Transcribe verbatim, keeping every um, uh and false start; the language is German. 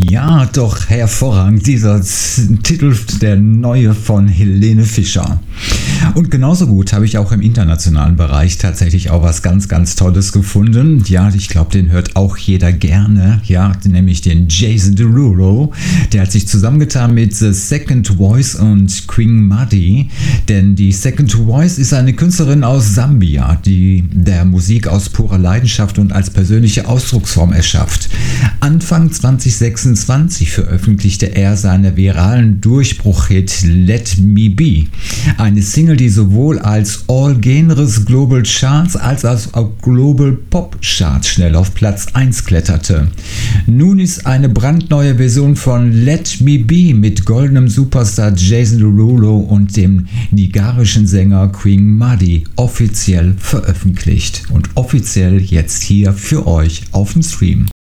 Ja, doch hervorragend, dieser Z- Titel, der neue von Helene Fischer. Und genauso gut habe ich auch im internationalen Bereich tatsächlich auch was ganz, ganz Tolles gefunden. Ja, ich glaube, den hört auch jeder gerne. Ja, nämlich den Jason Derulo. Der hat sich zusammengetan mit The Second Voice und Queen Muddy. Denn die Second Voice ist eine Künstlerin aus Sambia, die der Musik aus purer Leidenschaft und als persönliche Ausdrucksform erschafft. Anfang zwanzig sechsundzwanzig veröffentlichte er seinen viralen Durchbruch-Hit Let Me Be. Eine Single, die sowohl als All Genres Global Charts als auch Global Pop Charts schnell auf Platz eins kletterte. Nun ist eine brandneue Version von Let Me Be mit goldenem Superstar Jason Derulo und dem nigerischen Sänger Queen Muddy offiziell veröffentlicht und offiziell jetzt hier für euch auf dem Stream.